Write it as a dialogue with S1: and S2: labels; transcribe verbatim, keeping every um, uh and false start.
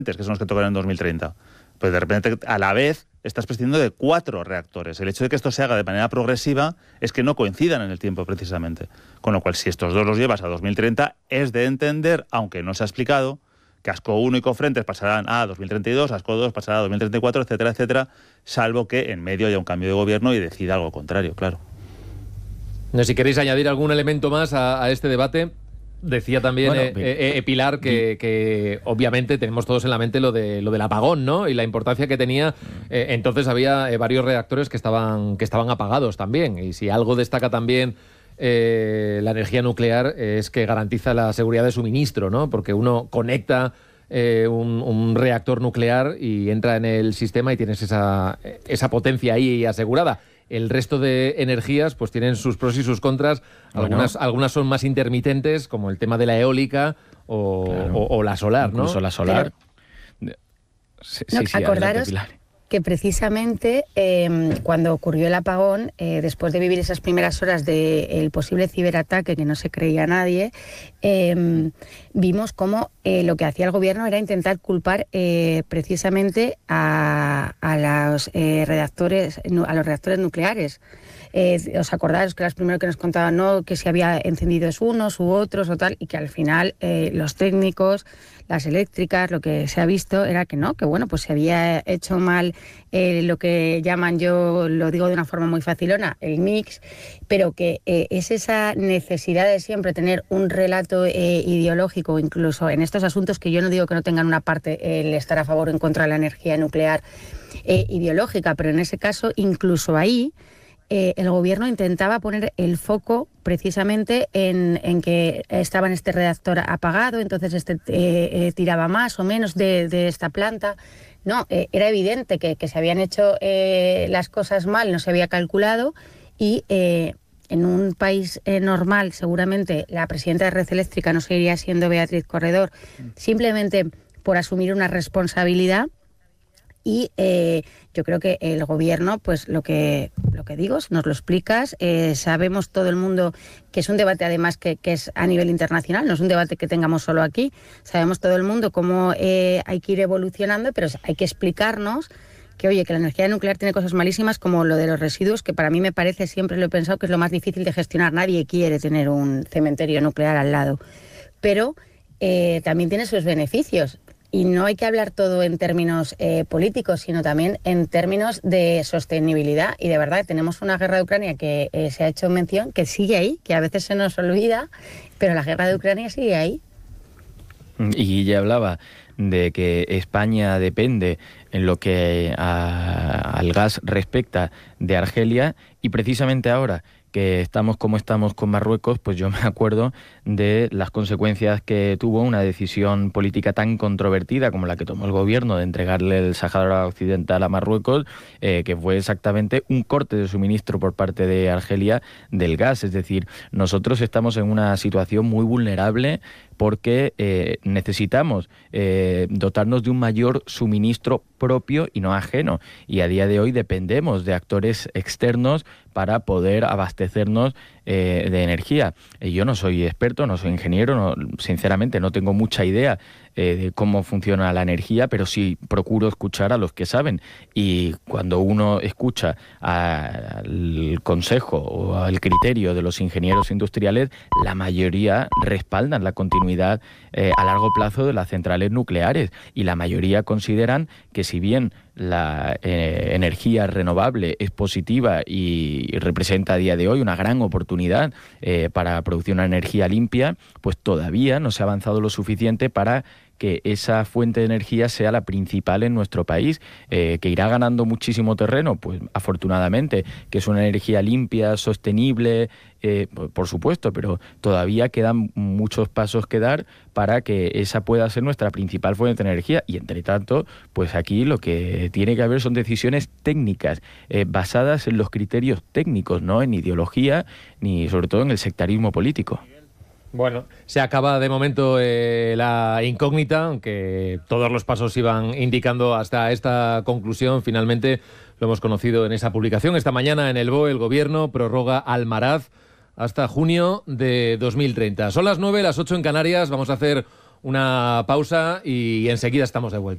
S1: que son los que tocan en dos mil treinta. Pues de repente, a la vez, estás prescindiendo de cuatro reactores. El hecho de que esto se haga de manera progresiva es que no coincidan en el tiempo, precisamente. Con lo cual, si estos dos los llevas a dos mil treinta, es de entender, aunque no se ha explicado, que Asco uno y Cofrentes pasarán a dos mil treinta y dos, Asco dos pasará a dos mil treinta y cuatro, etcétera, etcétera, salvo que en medio haya un cambio de gobierno y decida algo contrario, claro.
S2: No, si queréis añadir algún elemento más a, a este debate. Decía también bueno, eh, eh, eh, Pilar que, que obviamente tenemos todos en la mente lo de lo del apagón, ¿no? Y la importancia que tenía. Eh, entonces había eh, varios reactores que estaban que estaban apagados también. Y si algo destaca también eh, la energía nuclear es que garantiza la seguridad de suministro, ¿no? Porque uno conecta eh, un, un reactor nuclear y entra en el sistema y tienes esa esa potencia ahí asegurada. El resto de energías pues tienen sus pros y sus contras. Algunas, bueno. algunas son más intermitentes, como el tema de la eólica o, claro. o, o la solar, ¿no?
S3: Incluso la solar.
S4: Pero, sí, no, sí, acordaros que precisamente eh, cuando ocurrió el apagón, eh, después de vivir esas primeras horas del posible ciberataque que no se creía nadie, eh, vimos cómo eh, lo que hacía el gobierno era intentar culpar eh, precisamente a, a los eh, reactores, a los reactores nucleares. Eh, os acordáis que los primeros que nos contaban no que se había encendido es unos u otros o tal, y que al final eh, los técnicos, las eléctricas, lo que se ha visto era que no, que bueno, pues se había hecho mal eh, lo que llaman, yo lo digo de una forma muy facilona, el mix, pero que eh, es esa necesidad de siempre tener un relato eh, ideológico, incluso en estos asuntos, que yo no digo que no tengan una parte eh, el estar a favor o en contra de la energía nuclear eh, ideológica, pero en ese caso, incluso ahí, Eh, el gobierno intentaba poner el foco precisamente en, en que estaba en este reactor apagado, entonces este eh, eh, tiraba más o menos de, de esta planta. No, eh, era evidente que, que se habían hecho eh, las cosas mal, no se había calculado y eh, en un país eh, normal seguramente la presidenta de Red Eléctrica no seguiría siendo Beatriz Corredor, simplemente por asumir una responsabilidad. Y eh, yo creo que el gobierno, pues lo que lo que digo, nos lo explicas, eh, sabemos todo el mundo que es un debate además que, que es a nivel internacional, no es un debate que tengamos solo aquí, sabemos todo el mundo cómo eh, hay que ir evolucionando, pero hay que explicarnos que, oye, que la energía nuclear tiene cosas malísimas como lo de los residuos, que para mí me parece, siempre lo he pensado, que es lo más difícil de gestionar. Nadie quiere tener un cementerio nuclear al lado, pero eh, también tiene sus beneficios. Y no hay que hablar todo en términos eh, políticos, sino también en términos de sostenibilidad. Y de verdad, tenemos una guerra de Ucrania que eh, se ha hecho mención, que sigue ahí, que a veces se nos olvida, pero la guerra de Ucrania sigue ahí.
S3: Y ya hablaba de que España depende en lo que a, al gas respecta de Argelia, y precisamente ahora que estamos como estamos con Marruecos, pues yo me acuerdo de las consecuencias que tuvo una decisión política tan controvertida como la que tomó el gobierno de entregarle el Sáhara Occidental a Marruecos, eh, que fue exactamente un corte de suministro por parte de Argelia del gas. Es decir, nosotros estamos en una situación muy vulnerable porque eh, necesitamos eh, dotarnos de un mayor suministro propio y no ajeno. Y a día de hoy dependemos de actores externos para poder abastecernos eh, de energía. Eh, yo no soy experto, no soy ingeniero, no, sinceramente no tengo mucha idea eh, de cómo funciona la energía, pero sí procuro escuchar a los que saben. Y cuando uno escucha a, al consejo o al criterio de los ingenieros industriales, la mayoría respaldan la continuidad eh, a largo plazo de las centrales nucleares, y la mayoría consideran que si bien la eh, energía renovable es positiva y, y representa a día de hoy una gran oportunidad eh, para producir una energía limpia, pues todavía no se ha avanzado lo suficiente para que esa fuente de energía sea la principal en nuestro país, eh, que irá ganando muchísimo terreno, pues afortunadamente, que es una energía limpia, sostenible, eh, por supuesto, pero todavía quedan muchos pasos que dar para que esa pueda ser nuestra principal fuente de energía. Y entre tanto, pues aquí lo que tiene que haber son decisiones técnicas, eh, basadas en los criterios técnicos, no en ideología, ni sobre todo en el sectarismo político.
S2: Bueno, se acaba de momento eh, la incógnita, aunque todos los pasos iban indicando hasta esta conclusión. Finalmente lo hemos conocido en esa publicación. Esta mañana en el B O E el Gobierno prorroga Almaraz hasta junio de dos mil treinta. Son las nueve, las ocho en Canarias. Vamos a hacer una pausa y enseguida estamos de vuelta.